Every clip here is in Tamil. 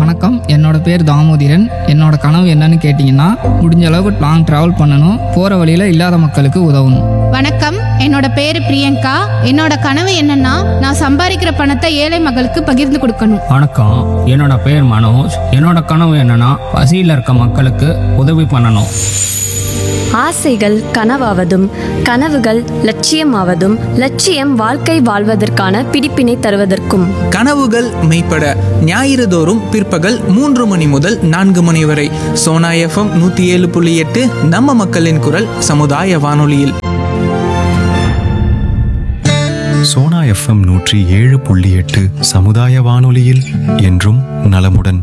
வணக்கம், என்னோட பேர் தாமோதிரன். என்னோட கனவு என்னன்னு கேட்டிங்கன்னா, முடிஞ்ச அளவுக்கு லாங் ட்ராவல் பண்ணணும், போகிற வழியில் இல்லாத மக்களுக்கு உதவணும். வணக்கம், என்னோட பேரு பிரியங்கா. என்னோட கனவு என்னன்னா, நான் சம்பாதிக்கிற பணத்தை ஏழை மக்களுக்கு பகிர்ந்து கொடுக்கணும். வணக்கம், என்னோட பேர் மனோஜ். என்னோட கனவு என்னன்னா, பசியில் இருக்க மக்களுக்கு உதவி பண்ணணும். ஆசைகள் கனவாவதும் கனவுகள் லட்சியமாவதும் லட்சியம் வாழ்க்கை வாழ்வதற்கான பிடிப்பினை தருவதற்கும். கனவுகள் மெய்ப்பட ஞாயிறு தோறும் பிற்பகல் 3 மணி முதல் 4 மணி வரை சோனா FM 107.8 நம்ம மக்களின் குரல் சமுதாய வானொலியில். சோனா FM 107.8 சமுதாய வானொலியில் என்றும் நலமுடன்.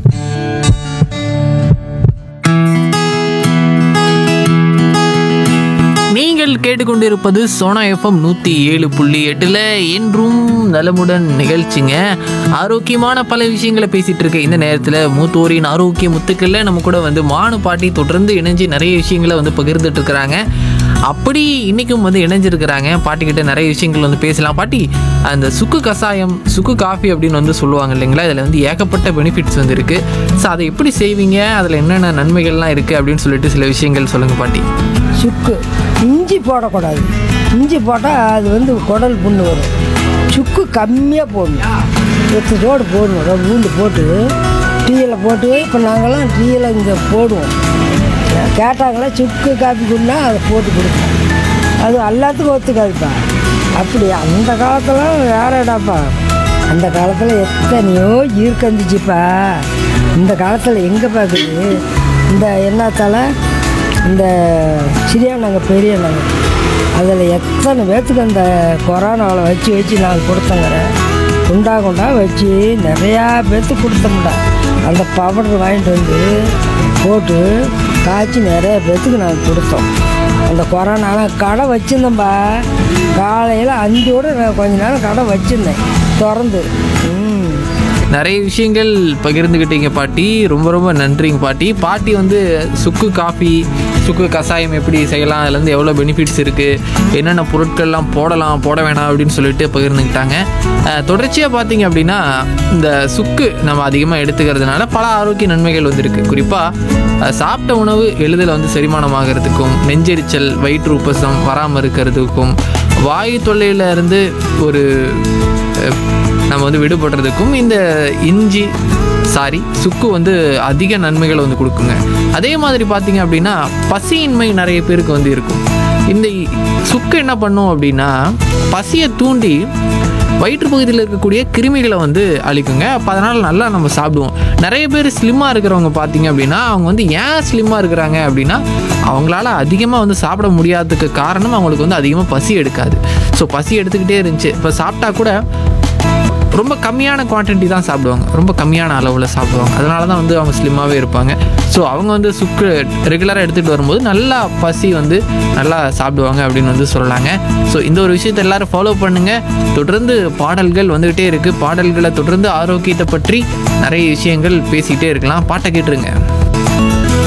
நீங்கள் கேட்டுக்கொண்டிருப்பது சோனா FM 107.8 என்றும் நலமுடன் நிகழ்ச்சிங்க. ஆரோக்கியமான பல விஷயங்களை பேசிட்டு இருக்க இந்த நேரத்தில் மூத்தோரின் ஆரோக்கிய முத்துக்கள்ல நம்ம கூட மானு பாட்டி தொடர்ந்து இணைஞ்சு நிறைய விஷயங்களை பகிர்ந்துட்டு இருக்கிறாங்க. அப்படி இன்றைக்கும் இணைஞ்சிருக்கிறாங்க. பாட்டிக்கிட்ட நிறைய விஷயங்கள் பேசலாம். பாட்டி, அந்த சுக்கு கசாயம், சுக்கு காஃபி அப்படின்னு சொல்லுவாங்க இல்லைங்களா, இதில் ஏகப்பட்ட பெனிஃபிட்ஸ் இருக்குது. ஸோ அதை எப்படி செய்வீங்க, அதில் என்னென்ன நன்மைகள்லாம் இருக்குது அப்படின்னு சொல்லிட்டு சில விஷயங்கள் சொல்லுங்கள் பாட்டி. சுக்கு இஞ்சி போடக்கூடாது. இஞ்சி போட்டால் அது குடல் புண்ணு வரும். சுக்கு கம்மியாக போடணும், 8 தோடு போடணும். பூண்டு போட்டு டீயில் போட்டு, இப்போ நாங்கள்லாம் டீயில் இங்கே போடுவோம். கேட்டாங்களா சுக்கு காப்பி கொடுனா அதை போட்டு கொடுப்போம். அது எல்லாத்துக்கும் ஒத்துக்காதுப்பா. அப்படி அந்த காலத்தில் வேறடாப்பா. அந்த காலத்தில் எத்தனையோ ஈர்க்கந்துச்சுப்பா. இந்த காலத்தில் எங்கே பார்க்குது? இந்த என்னத்தால் இந்த சிறிய நாங்கள் பெரிய நாங்கள் அதில் எத்தனை பேர்த்துக்கு அந்த கொரோனாவில் வச்சு நாங்கள் கொடுத்தோங்கிற குண்டா வச்சு நிறையா பேர்த்துக்கு கொடுத்தோம்டா. அந்த பவுடர் வாங்கிட்டு வந்து போட்டு காய்ச்சி நிறைய பேர்த்துக்கு நாங்கள் கொடுத்தோம். அந்த கொரோனாவில் கடை வச்சுருந்தோம்பா. காலையில் 5 நான் கொஞ்ச நேரம் கடை வச்சுருந்தேன் திறந்து. நிறைய விஷயங்கள் பகிர்ந்துக்கிட்டீங்க பாட்டி. ரொம்ப ரொம்ப நன்றிங்க பாட்டி. பாட்டி சுக்கு காஃபி, சுக்கு கசாயம் எப்படி செய்யலாம், அதுலேருந்து எவ்வளோ பெனிஃபிட்ஸ் இருக்குது, என்னென்ன பொருட்கள்லாம் போடலாம் போட வேணாம் அப்படின்னு சொல்லிட்டு பகிர்ந்துக்கிட்டாங்க. தொடர்ச்சியாக பார்த்தீங்க அப்படின்னா, இந்த சுக்கு நம்ம அதிகமாக எடுத்துக்கிறதுனால பல ஆரோக்கிய நன்மைகள் இருக்குது. குறிப்பாக சாப்பிட்ட உணவு எளிதில் செரிமானமாகிறதுக்கும், நெஞ்செரிச்சல், வயிற்று உப்பசம் வராமல் இருக்கிறதுக்கும், வாயு தொல்லையில் இருந்து நம்ம விடுபடுறதுக்கும் இந்த சுக்கு அதிக நன்மைகளை கொடுக்குங்க. அதே மாதிரி பார்த்தீங்க அப்படின்னா, பசியின்மை நிறைய பேருக்கு இருக்கும். இந்த சுக்கு என்ன பண்ணும் அப்படின்னா, பசியை தூண்டி வயிற்று பகுதியில் இருக்கக்கூடிய கிருமிகளை அழிக்குங்க. அப்போ அதனால் நல்லா நம்ம சாப்பிடுவோம். நிறைய பேர் ஸ்லிம்மாக இருக்கிறவங்க பார்த்தீங்க அப்படின்னா, அவங்க ஏன் ஸ்லிம்மாக இருக்கிறாங்க அப்படின்னா, அவங்களால அதிகமாக சாப்பிட முடியாததுக்கு காரணம் அவங்களுக்கு அதிகமாக பசி எடுக்காது. ஸோ பசி எடுத்துக்கிட்டே இருந்துச்சு. இப்போ சாப்பிட்டா கூட ரொம்ப கம்மியான குவான்டிட்டி தான் சாப்பிடுவாங்க, ரொம்ப கம்மியான அளவில் சாப்பிடுவாங்க. அதனால தான் அவங்க ஸ்லிம்மாகவே இருப்பாங்க. ஸோ அவங்க சுக்கு ரெகுலராக எடுத்துகிட்டு வரும்போது நல்லா பசி நல்லா சாப்பிடுவாங்க அப்படின்னு சொல்லலாங்க. ஸோ இந்த ஒரு விஷயத்தை எல்லோரும் ஃபாலோ பண்ணுங்கள். தொடர்ந்து பாடல்கள் வந்துக்கிட்டே இருக்குது. பாடல்களை தொடர்ந்து ஆரோக்கியத்தை பற்றி நிறைய விஷயங்கள் பேசிக்கிட்டே இருக்கலாம். பாட்டை கேட்டுருங்க.